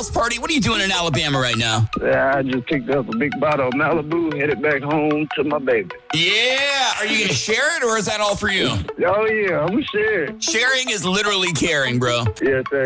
house party? What are you doing in Alabama right now? Yeah, I just picked up a big bottle of Malibu, headed back home to my baby. Yeah. Are you going to share it, or is that all for you? Oh, yeah, I'm sure. Sharing is literally caring, bro. Yes, sir.